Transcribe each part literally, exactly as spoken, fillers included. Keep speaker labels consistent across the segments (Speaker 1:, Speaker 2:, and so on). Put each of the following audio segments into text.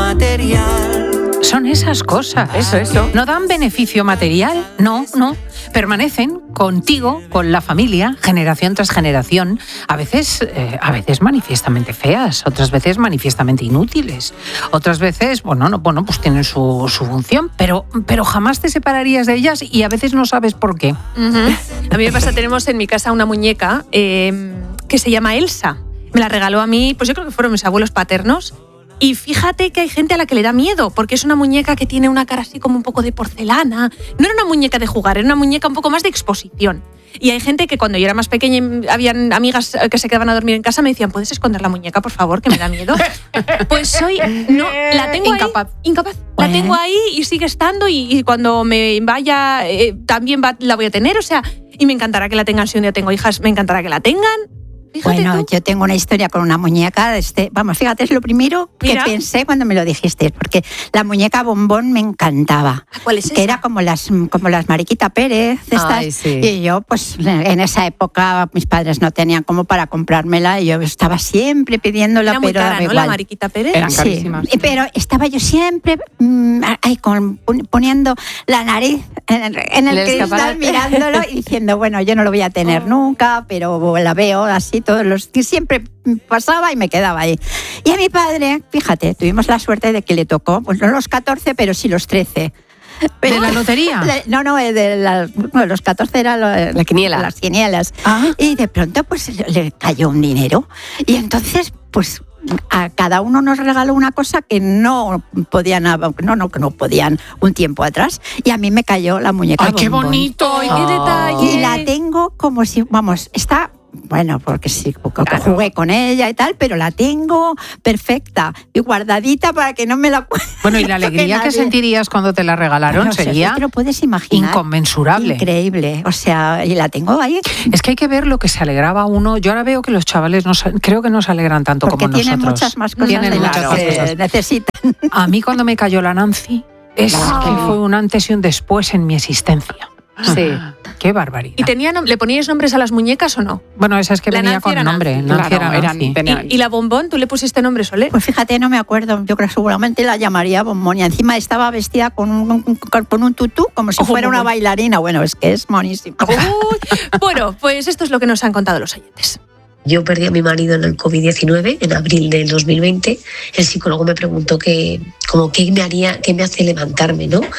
Speaker 1: material.
Speaker 2: Son esas cosas.
Speaker 3: Eso, eso.
Speaker 2: ¿No dan beneficio material? No, no. Permanecen contigo, con la familia, generación tras generación. A veces, eh, a veces manifiestamente feas, otras veces manifiestamente inútiles. Otras veces, bueno, no, bueno pues tienen su, su función, pero, pero jamás te separarías de ellas y a veces no sabes por qué.
Speaker 4: Uh-huh. A mí me pasa, tenemos en mi casa una muñeca eh, que se llama Elsa. Me la regaló a mí, pues yo creo que fueron mis abuelos paternos. Y fíjate que hay gente a la que le da miedo, porque es una muñeca que tiene una cara así como un poco de porcelana. No era una muñeca de jugar, era una muñeca un poco más de exposición. Y hay gente que cuando yo era más pequeña y habían amigas que se quedaban a dormir en casa me decían, ¿puedes esconder la muñeca, por favor, que me da miedo? Pues soy... No, la tengo
Speaker 2: incapaz.
Speaker 4: ahí. Incapaz. La tengo ahí y sigue estando y, y cuando me vaya eh, también va, la voy a tener, o sea... Y me encantará que la tengan, si un día tengo hijas, me encantará que la tengan. Fíjate
Speaker 5: bueno,
Speaker 4: tú.
Speaker 5: Yo tengo una historia con una muñeca. Este, vamos, fíjate, es lo primero
Speaker 4: Mira.
Speaker 5: que pensé cuando me lo dijiste, porque la muñeca Bombón me encantaba.
Speaker 4: ¿Cuál es esa?
Speaker 5: Que era como las, como las Mariquita Pérez. Estas,
Speaker 3: Ay, sí.
Speaker 5: Y yo, pues en esa época, mis padres no tenían como para comprármela y yo estaba siempre pidiéndola,
Speaker 4: Era muy
Speaker 5: pero
Speaker 4: cara,
Speaker 5: daba
Speaker 4: ¿no?
Speaker 5: igual.
Speaker 4: La Mariquita Pérez.
Speaker 3: Eran
Speaker 5: Sí,
Speaker 3: carísimas.
Speaker 5: pero estaba yo siempre mmm, ahí con, poniendo la nariz en el, en el
Speaker 3: El
Speaker 5: cristal,
Speaker 3: escaparate.
Speaker 5: mirándolo y diciendo, bueno, yo no lo voy a tener
Speaker 4: Oh.
Speaker 5: nunca, pero la veo así todos los... que siempre pasaba y me quedaba ahí. Y a mi padre, fíjate, tuvimos la suerte de que le tocó, pues no los catorce, pero sí los trece. Pero-
Speaker 2: ¿De la lotería?
Speaker 5: Le- No, no, eh, de la- bueno, los catorce eran lo-
Speaker 3: La quiniela.
Speaker 5: las quinielas.
Speaker 2: Ah.
Speaker 5: Y de pronto pues le- le cayó un dinero. Y entonces pues a cada uno nos regaló una cosa que no podían, no, no, que no podían un tiempo atrás. Y a mí me cayó la muñeca
Speaker 2: ¡Ay, qué
Speaker 5: Bombón.
Speaker 2: bonito!
Speaker 4: ¡Ay, qué detalle!
Speaker 5: Y la tengo como si, vamos, está... Bueno, porque sí, porque
Speaker 3: Claro.
Speaker 5: jugué con ella y tal, pero la tengo perfecta y guardadita para que no me la...
Speaker 2: Bueno, y la alegría que
Speaker 5: nadie-
Speaker 2: sentirías cuando te la regalaron
Speaker 5: No sé,
Speaker 2: sería
Speaker 5: te lo puedes imaginar.
Speaker 2: inconmensurable.
Speaker 5: Increíble. O sea, y la tengo ahí
Speaker 2: Es que hay que ver lo que se alegraba uno. Yo ahora veo que los chavales no se- creo que no se alegran tanto
Speaker 5: porque
Speaker 2: como
Speaker 5: tienen
Speaker 2: nosotros.
Speaker 5: muchas más cosas
Speaker 2: Tienen
Speaker 5: de las
Speaker 2: muchas más
Speaker 5: que
Speaker 2: cosas.
Speaker 5: necesitan.
Speaker 2: A mí cuando me cayó la Nancy, es
Speaker 5: Ah.
Speaker 2: que fue un antes y un después en mi existencia.
Speaker 3: Sí.
Speaker 2: Qué barbaridad.
Speaker 4: ¿Y tenía, nom- le poníais nombres a las muñecas o no?
Speaker 2: Bueno, esa es que
Speaker 4: La
Speaker 2: venía
Speaker 4: Nancy
Speaker 2: con
Speaker 4: era
Speaker 2: nombre.
Speaker 4: Nancy.
Speaker 2: Nancy
Speaker 3: Claro,
Speaker 2: era
Speaker 3: eran-
Speaker 2: Nancy.
Speaker 3: tenía-
Speaker 4: ¿Y, y la Bombón, tú le pusiste nombre, Solé?
Speaker 5: Pues fíjate, no me acuerdo. Yo creo que seguramente la llamaría Bombón. Y encima estaba vestida con un, con un tutú, como si
Speaker 4: Ojo,
Speaker 5: fuera una
Speaker 4: Bombón.
Speaker 5: bailarina. Bueno, es que es monísimo.
Speaker 4: Uy, bueno, pues esto es lo que nos han contado los oyentes.
Speaker 6: Yo perdí a mi marido en el covid diecinueve, en abril del dos mil veinte. El psicólogo me preguntó que, como, qué me haría, qué me hace levantarme, ¿no?,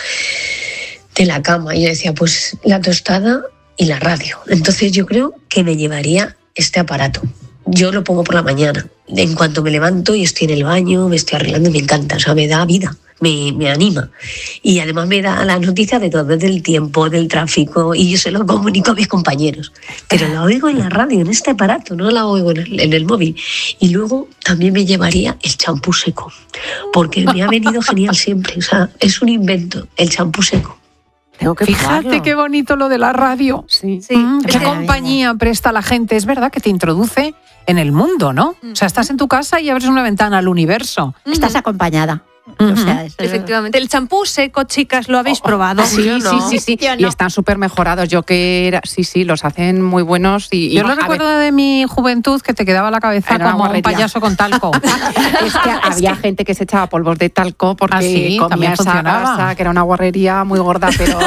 Speaker 6: de la cama. Y yo decía, pues la tostada y la radio. Entonces yo creo que me llevaría este aparato. Yo lo pongo por la mañana. En cuanto me levanto y estoy en el baño, me estoy arreglando y me encanta. O sea, me da vida, me, me anima. Y además me da la noticia de todo, del tiempo, del tráfico. Y yo se lo comunico a mis compañeros. Pero la oigo en la radio, en este aparato, no la oigo en el, en el móvil. Y luego también me llevaría el champú seco. Porque me ha venido genial siempre. O sea, es un invento, el champú seco.
Speaker 3: Tengo que
Speaker 2: Fíjate
Speaker 3: probarlo.
Speaker 2: qué bonito lo de la radio.
Speaker 3: Sí.
Speaker 4: Sí.
Speaker 2: Mm,
Speaker 5: qué
Speaker 2: ¿Qué
Speaker 5: maravilla.
Speaker 2: compañía presta la gente? Es verdad que te introduce en el mundo, ¿no? O sea, estás en tu casa y abres una ventana al universo.
Speaker 5: Estás acompañada. O sea, es-
Speaker 4: Efectivamente. El champú seco, chicas, ¿lo habéis probado?
Speaker 3: Sí,
Speaker 4: Yo
Speaker 3: sí,
Speaker 4: no.
Speaker 3: sí, sí.
Speaker 5: Yo
Speaker 3: Y
Speaker 5: no.
Speaker 3: están súper mejorados. Yo que era, sí, sí, los hacen muy buenos. Y, y
Speaker 2: Yo lo
Speaker 3: a ver,
Speaker 2: recuerdo de mi juventud que te quedaba la cabeza
Speaker 3: Era una
Speaker 2: como un
Speaker 3: guarrería.
Speaker 2: payaso con talco.
Speaker 3: es que había gente que se echaba polvos de talco porque
Speaker 2: Ah, sí,
Speaker 3: comía
Speaker 2: también
Speaker 3: esa
Speaker 2: funcionaba.
Speaker 3: grasa, que era una guarrería muy gorda, pero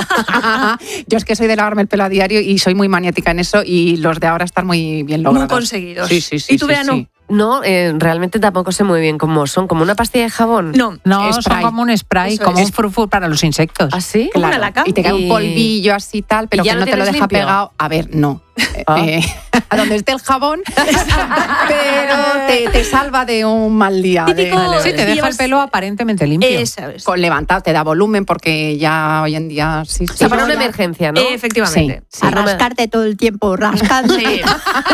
Speaker 3: yo es que soy de lavarme el pelo a diario y soy muy maniática en eso y los de ahora están muy bien
Speaker 4: Muy
Speaker 3: logrados.
Speaker 4: conseguidos.
Speaker 3: Sí, sí, sí.
Speaker 4: ¿Y tú,
Speaker 3: sí,
Speaker 4: Bea, no?
Speaker 3: sí.
Speaker 7: No, eh, realmente tampoco sé muy bien cómo son. ¿Como una pastilla de jabón?
Speaker 4: No.
Speaker 2: No, son
Speaker 3: Spray.
Speaker 2: como un spray,
Speaker 4: Eso
Speaker 2: como
Speaker 4: es.
Speaker 2: un frufur para los insectos.
Speaker 7: ¿Ah, sí?
Speaker 4: Como una laca.
Speaker 3: Y te cae
Speaker 7: Y-
Speaker 3: un polvillo así tal, pero
Speaker 7: ¿Y ya
Speaker 3: que
Speaker 7: lo
Speaker 3: no te lo
Speaker 7: tienes
Speaker 3: deja
Speaker 7: limpio?
Speaker 3: pegado. A ver, no.
Speaker 7: Ah.
Speaker 3: Eh, a donde esté el jabón, pero te, te salva de un mal día. de-
Speaker 4: Típico-
Speaker 3: Vale,
Speaker 2: Sí,
Speaker 3: vale.
Speaker 2: te deja el pelo aparentemente limpio.
Speaker 4: Eso es.
Speaker 3: Con levantado, te da volumen porque ya hoy en día sí.
Speaker 7: O sea, para una
Speaker 3: ya-
Speaker 7: emergencia, ¿no?
Speaker 4: Eh, Efectivamente.
Speaker 3: Sí,
Speaker 5: a
Speaker 7: no me-
Speaker 5: rascarte todo el tiempo, rascando.
Speaker 4: Sí,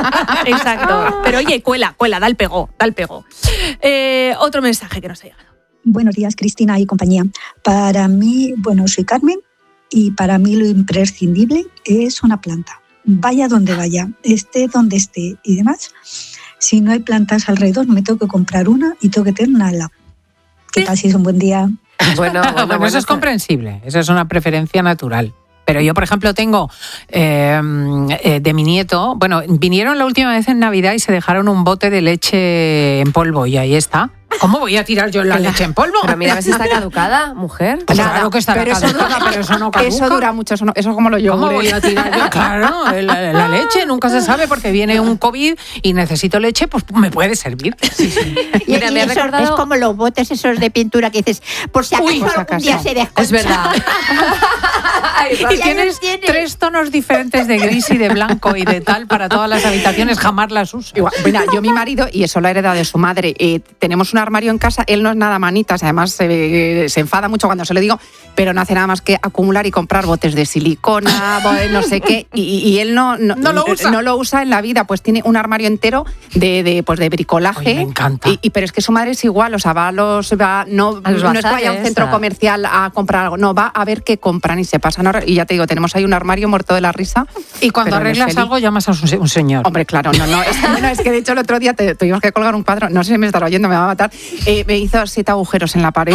Speaker 4: exacto. Pero oye, cuela, cuela, da el pego, da el pego. Eh, otro mensaje que nos ha llegado.
Speaker 8: Buenos días, Cristina y compañía. Para mí, bueno, soy Carmen y para mí lo imprescindible es una planta. Vaya donde vaya, esté donde esté y demás. Si no hay plantas alrededor, me tengo que comprar una y tengo que tener una al lado. ¿Qué tal si es un buen día?
Speaker 7: Bueno, bueno,
Speaker 2: Bueno,
Speaker 7: bueno,
Speaker 2: eso es
Speaker 7: está-
Speaker 2: comprensible, eso es una preferencia natural. Pero yo, por ejemplo, tengo eh, eh, de mi nieto, bueno, vinieron la última vez en Navidad y se dejaron un bote de leche en polvo y ahí está. ¿Cómo voy a tirar yo la leche en polvo?
Speaker 7: Pero mira, a ver si está caducada, mujer.
Speaker 2: Pues claro que está
Speaker 3: pero eso,
Speaker 2: caducada, pero eso no caduca.
Speaker 3: Eso dura mucho, eso, no, eso es como lo yo.
Speaker 2: ¿Cómo voy a tirar yo? Claro, la, la leche nunca se sabe porque viene un COVID y necesito leche, pues me puede servir. Sí, sí.
Speaker 5: Y,
Speaker 7: Mira,
Speaker 5: y
Speaker 7: me ha
Speaker 5: eso
Speaker 7: recordado-
Speaker 5: es como los botes esos de pintura que dices, por si acaso
Speaker 2: Uy, por si
Speaker 5: algún
Speaker 2: acaso.
Speaker 5: día se desconcha.
Speaker 7: Es verdad. Ay,
Speaker 2: Y
Speaker 5: Ya
Speaker 2: tienes
Speaker 5: los tiene.
Speaker 2: tres tonos diferentes de gris y de blanco y de tal para todas las habitaciones, jamás las uso.
Speaker 3: Igual, mira, yo mi marido, y eso lo ha heredado de su madre, eh, tenemos un armario en casa, él no es nada manitas, además se, se enfada mucho cuando se lo digo, pero no hace nada más que acumular y comprar botes de silicona, bo- no sé qué, y, y él no, no,
Speaker 2: No lo usa.
Speaker 3: no lo usa en la vida, pues tiene un armario entero de, de, pues de bricolaje.
Speaker 2: Ay, me encanta.
Speaker 3: Y, y- pero es que su madre es igual, o sea, va a los, va, no,
Speaker 7: A los
Speaker 3: no es que vaya a un
Speaker 7: bazares,
Speaker 3: centro
Speaker 7: a-
Speaker 3: comercial a comprar algo, no, va a ver qué compran y se pasan ahora, y ya te digo, tenemos ahí un armario muerto de la risa.
Speaker 2: Y cuando
Speaker 3: pero él es
Speaker 2: arreglas
Speaker 3: feliz.
Speaker 2: algo llamas a un, se- un señor.
Speaker 3: Hombre, claro, no, no. Es que, bueno, es que de hecho el otro día te- tuvimos que colgar un cuadro, no sé si me estará oyendo, me va a matar. Eh, me hizo siete agujeros en la pared.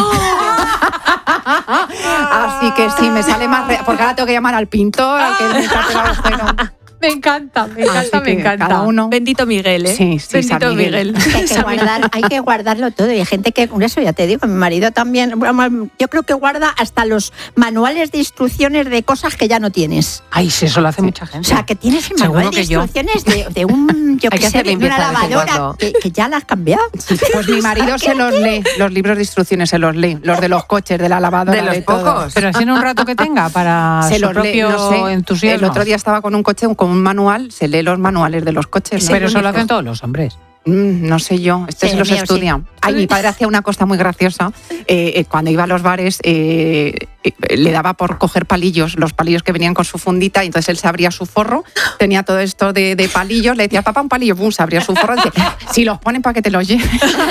Speaker 3: Así que sí, me sale más. re- Porque ahora tengo que llamar al pintor, al que me tape el agujero.
Speaker 2: Me encanta, me
Speaker 3: Así que cada uno.
Speaker 4: Bendito Miguel, ¿eh?
Speaker 3: Sí, sí,
Speaker 4: Bendito
Speaker 3: San Miguel.
Speaker 4: Miguel.
Speaker 5: Hay que, guardar, hay que guardarlo todo. Y hay gente que, eso ya te digo, mi marido también, bueno, yo creo que guarda hasta los manuales de instrucciones de cosas que ya no tienes.
Speaker 2: Ay, sí, eso lo hace mucha
Speaker 5: O
Speaker 2: gente.
Speaker 5: sea, que tienes el
Speaker 2: Seguro
Speaker 5: manual de
Speaker 2: que yo.
Speaker 5: instrucciones de, de un, yo
Speaker 7: Hay
Speaker 5: qué
Speaker 7: que
Speaker 5: sé,
Speaker 7: hacer
Speaker 5: de una
Speaker 7: limpieza de vez en
Speaker 5: lavadora
Speaker 7: cuando.
Speaker 5: que, que ya la has cambiado.
Speaker 3: Pues mi marido se los lee, los libros de instrucciones se los lee, los de los coches, de la lavadora,
Speaker 7: De los
Speaker 3: todo.
Speaker 7: pocos.
Speaker 2: Pero así en un rato que tenga para
Speaker 3: Se
Speaker 2: su
Speaker 3: los lee,
Speaker 2: propio
Speaker 3: no sé.
Speaker 2: entusiasmo.
Speaker 3: El otro día estaba con un coche, con un manual, se lee los manuales de los coches. ¿no?
Speaker 2: Pero eso lo hacen todos los hombres.
Speaker 3: Mm, no sé yo, este
Speaker 5: Sí,
Speaker 3: se los
Speaker 5: el mío
Speaker 3: estudia.
Speaker 5: sí.
Speaker 3: Ay, mi padre hacía una cosa muy graciosa. eh, eh, cuando iba a los bares, eh, eh, le daba por coger palillos, los palillos que venían con su fundita, y entonces él se abría su forro, tenía todo esto de, de palillos, le decía, papá, un palillo, pum, se abría su forro, y decía, si los ponen para que te los lleves.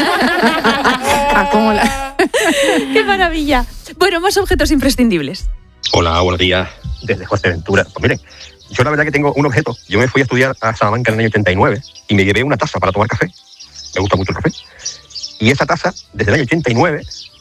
Speaker 3: Acumula.
Speaker 4: ¡Qué maravilla! Bueno, más objetos imprescindibles.
Speaker 1: Hola, buenos días. Desde José Ventura. Pues miren, yo la verdad que tengo un objeto. Yo me fui a estudiar a Salamanca en el año ochenta y nueve y me llevé una taza para tomar café. Me gusta mucho el café. Y esa taza, desde el año ochenta y nueve,